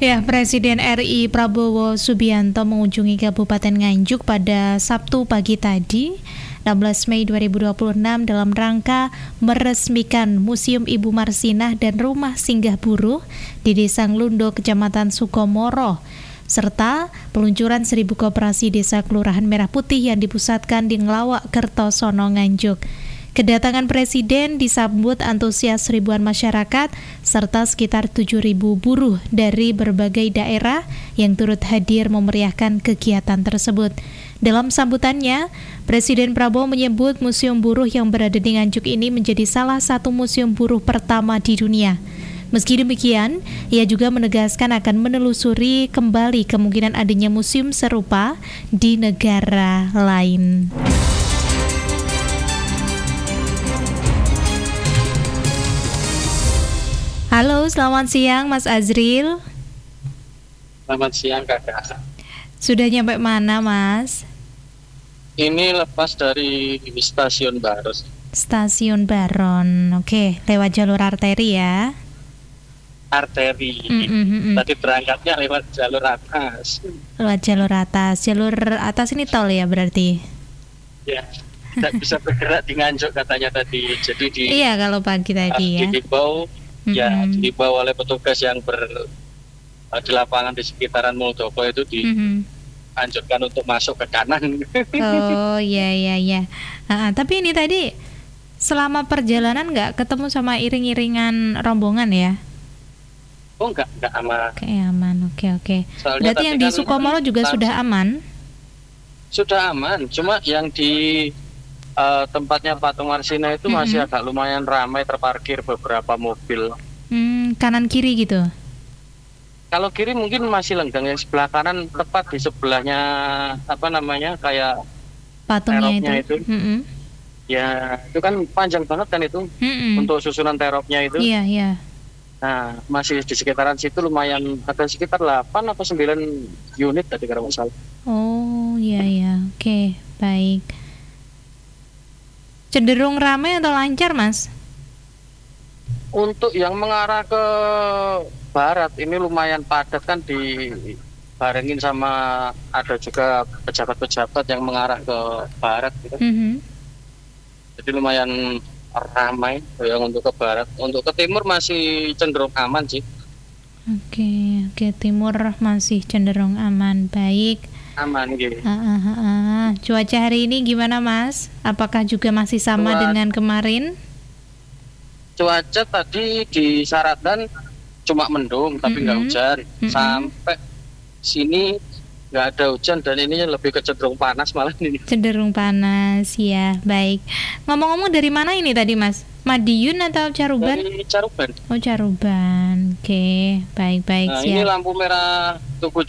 Ya, Presiden RI Prabowo Subianto mengunjungi Kabupaten Nganjuk pada Sabtu pagi tadi, 16 Mei 2026 dalam rangka meresmikan Museum Ibu Marsinah dan Rumah Singgah Buruh di Desa Nglundo, Kecamatan Sukomoro, serta peluncuran 1000 koperasi desa Kelurahan Merah Putih yang dipusatkan di Nglawak, Kertosono, Nganjuk. Kedatangan Presiden disambut antusias ribuan masyarakat serta sekitar 7.000 buruh dari berbagai daerah yang turut hadir memeriahkan kegiatan tersebut. Dalam sambutannya, Presiden Prabowo menyebut Museum Buruh yang berada di Nganjuk ini menjadi salah satu museum buruh pertama di dunia. Meski demikian, ia juga menegaskan akan menelusuri kembali kemungkinan adanya museum serupa di negara lain. Halo, selamat siang Mas Azril. Selamat siang Kakak. Sudah nyampe mana Mas? Ini lepas dari Stasiun Baron. Stasiun Baron, oke, lewat jalur arteri ya? Arteri. Tadi berangkatnya lewat jalur atas. Lewat jalur atas ini tol ya berarti? Ya, tidak bisa bergerak di Nganjuk katanya tadi. Jadi Iya, kalau pagi tadi ya. Dibawa oleh petugas yang di lapangan di sekitaran Muldoko itu dianjurkan untuk masuk ke kanan. Oh iya. Tapi ini tadi selama perjalanan nggak ketemu sama iring-iringan rombongan ya? Oh enggak aman. Oke, aman. Oke. Soalnya berarti yang di Sukomoro juga sudah aman? Sudah aman, cuma yang di tempatnya Patung Marsinah itu masih agak lumayan ramai, terparkir beberapa mobil. Kanan kiri gitu? Kalau kiri mungkin masih lenggang, yang sebelah kanan tepat di sebelahnya kayak patungnya itu. Ya itu kan panjang banget kan itu untuk susunan teropnya itu. Iya. Nah masih di sekitaran situ lumayan, ada sekitar 8 atau 9 unit tadi kalau nggak salah. Oh iya, oke, baik. Cenderung ramai atau lancar Mas? Untuk yang mengarah ke barat ini lumayan padat kan, dibarengin sama ada juga pejabat-pejabat yang mengarah ke barat gitu. Jadi lumayan ramai yang untuk ke barat. Untuk ke timur masih cenderung aman sih. Oke, timur masih cenderung aman, baik. Aman gitu. Cuaca hari ini gimana Mas? Apakah juga masih sama dengan kemarin? Cuaca tadi disyaratkan cuma mendung tapi nggak hujan. Sampai sini nggak ada hujan dan ini lebih ke cenderung panas malah ini. Cenderung panas ya, baik. Ngomong-ngomong dari mana ini tadi Mas? Madiun atau Caruban? Dari Caruban. Oh Caruban, oke, baik Nah, siap. ini lampu merah Tugu